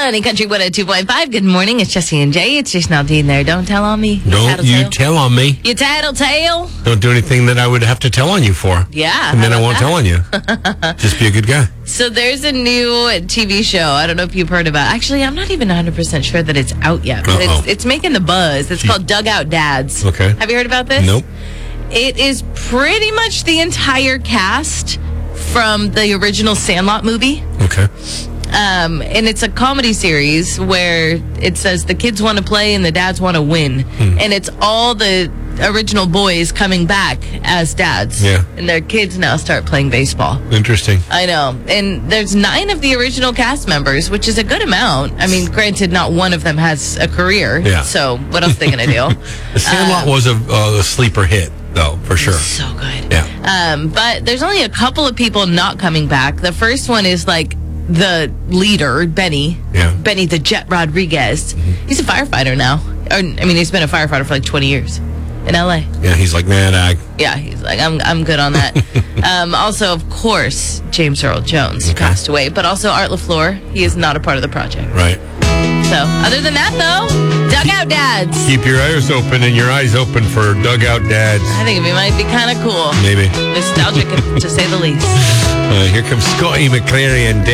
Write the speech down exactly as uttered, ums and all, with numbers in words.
Sunny Country one oh two point five. Good morning. It's Jesse and Jay. It's just Nadine there. Don't tell on me. Don't you tell on me. You tattletale. Don't do anything that I would have to tell on you for. Yeah. And then I won't that? tell on you. Just be a good guy. So there's a new T V show. I don't know if you've heard about it. Actually, I'm not even one hundred percent sure that it's out yet. But it's, it's making the buzz. It's called Dugout Dads. Okay. Have you heard about this? Nope. It is pretty much the entire cast from the original Sandlot movie. Okay. Um, and it's a comedy series where it says the kids want to play and the dads want to win. Hmm. And it's all the original boys coming back as dads. Yeah. And their kids now start playing baseball. Interesting. I know. And there's nine of the original cast members, which is a good amount. I mean, granted, not one of them has a career. Yeah. So what else are they going to do? The Sandlot um, was a, uh, a sleeper hit, though, for sure. So good. Yeah. Um, but there's only a couple of people not coming back. The first one is like the leader, Benny. Yeah. Benny the Jet Rodriguez. Mm-hmm. He's a firefighter now. Or, I mean, he's been a firefighter for like twenty years in L A. Yeah, he's like, man, I... Yeah, he's like, I'm I'm good on that. um, also, of course, James Earl Jones Okay. passed away. But also Art LaFleur. He is not a part of the project. Right. So, other than that, though, Dugout Dads. Keep your ears open and your eyes open for Dugout Dads. I think it might be kind of cool. Maybe. Nostalgic, to say the least. Uh, here comes Scotty McCleary and